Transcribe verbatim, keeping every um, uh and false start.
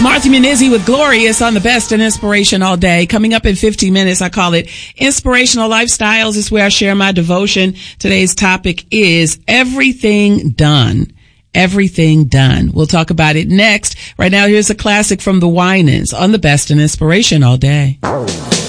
Martha Munizzi with Glorious on the Best and Inspiration All Day. Coming up in fifty minutes, I call it Inspirational Lifestyles. It's where I share my devotion. Today's topic is Everything Done. Everything Done. We'll talk about it next. Right now, here's a classic from the Winans on the Best and Inspiration All Day.